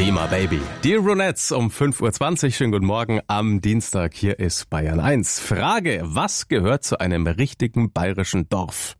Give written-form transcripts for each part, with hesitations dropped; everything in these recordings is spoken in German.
Prima Baby. Die Ronettes um 5.20 Uhr. Schönen guten Morgen am Dienstag. Hier ist Bayern 1. Frage, was gehört zu einem richtigen bayerischen Dorf?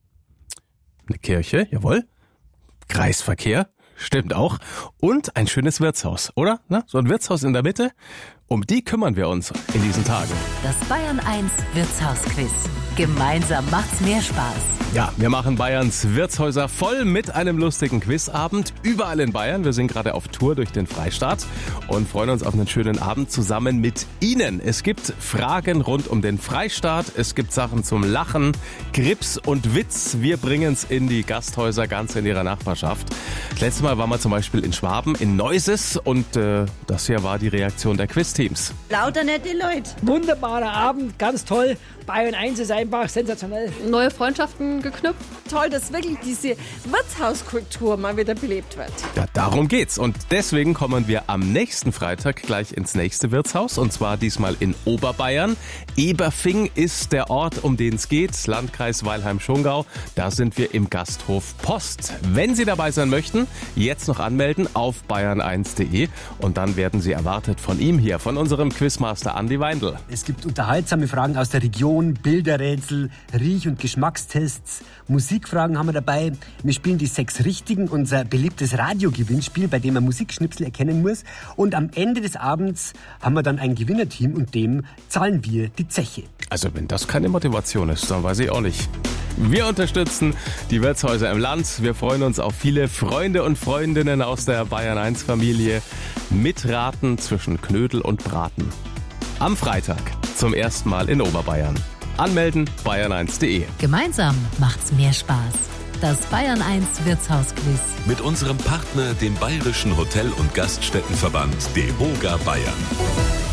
Eine Kirche, jawohl. Kreisverkehr, stimmt auch. Und ein schönes Wirtshaus, oder? Na, so ein Wirtshaus in der Mitte. Um die kümmern wir uns in diesen Tagen. Das Bayern 1 Wirtshausquiz. Gemeinsam macht's mehr Spaß. Ja, wir machen Bayerns Wirtshäuser voll mit einem lustigen Quizabend. Überall in Bayern. Wir sind gerade auf Tour durch den Freistaat und freuen uns auf einen schönen Abend zusammen mit Ihnen. Es gibt Fragen rund um den Freistaat. Es gibt Sachen zum Lachen, Grips und Witz. Wir bringen's in die Gasthäuser ganz in ihrer Nachbarschaft. Das letzte Mal waren wir zum Beispiel in Schwaben, in Neuses. Und das hier war die Reaktion der Quizteams. Lauter nette Leute. Wunderbarer Abend, ganz toll. Bayern 1 ist einfach sensationell. Neue Freundschaften geknüpft. Toll, dass wirklich diese Wirtshauskultur mal wieder belebt wird. Ja, darum geht's. Und deswegen kommen wir am nächsten Freitag gleich ins nächste Wirtshaus. Und zwar diesmal in Oberbayern. Eberfing ist der Ort, um den es geht. Landkreis Weilheim-Schongau. Da sind wir im Gasthof Post. Wenn Sie dabei sein möchten, jetzt noch anmelden auf bayern1.de. Und dann werden Sie erwartet von ihm hier, von unserem Quizmaster Andi Weindl. Es gibt unterhaltsame Fragen aus der Region, Bilderrätsel, Riech- und Geschmackstests, Musikfragen haben wir dabei. Wir spielen die 6 Richtigen, unser beliebtes Radiogewinnspiel, bei dem man Musikschnipsel erkennen muss. Und am Ende des Abends haben wir dann ein Gewinnerteam und dem zahlen wir die Zeche. Also wenn das keine Motivation ist, dann weiß ich auch nicht. Wir unterstützen die Wirtshäuser im Land. Wir freuen uns auf viele Freunde und Freundinnen aus der Bayern 1 Familie. Mitraten zwischen Knödel und Braten. Am Freitag zum ersten Mal in Oberbayern. Anmelden bayern1.de. Gemeinsam macht's mehr Spaß. Das Bayern 1 Wirtshausquiz. Mit unserem Partner, dem Bayerischen Hotel- und Gaststättenverband DEHOGA Bayern.